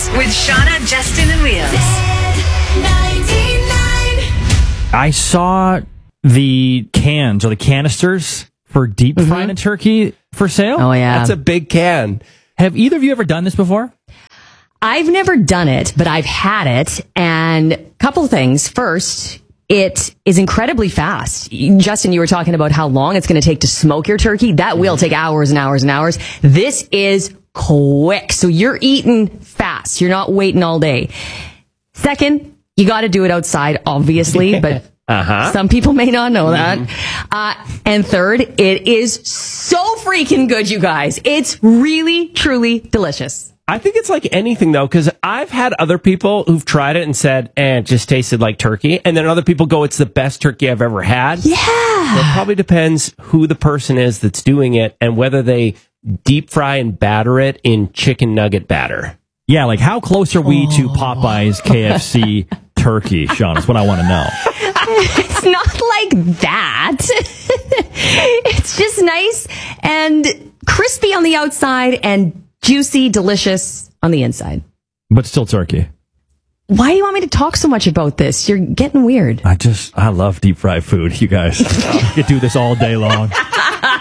with Shauna, Justin, and Wheels. I saw the cans or the canisters for deep frying a turkey for sale. Oh, yeah. That's a big can. Have either of you ever done this before? I've never done it, but I've had it. And a couple of things. First, it is incredibly fast. Justin, you were talking about how long it's going to take to smoke your turkey. That will take hours and hours and hours. This is quick. So you're eating fast. You're not waiting all day. Second, you got to do it outside, obviously, but some people may not know that. And third, it is so freaking good, you guys. It's really, truly delicious. I think it's like anything, though, because I've had other people who've tried it and said, it just tasted like turkey. And then other people go, it's the best turkey I've ever had. Yeah. So it probably depends who the person is that's doing it and whether they deep fry and batter it in chicken nugget batter. Yeah, like how close are we to Popeye's KFC turkey, Sean? That's what I want to know. It's not like that. It's just nice and crispy on the outside and juicy, delicious on the inside. But still turkey. Why do you want me to talk so much about this? You're getting weird. I love deep fried food, you guys. I could do this all day long.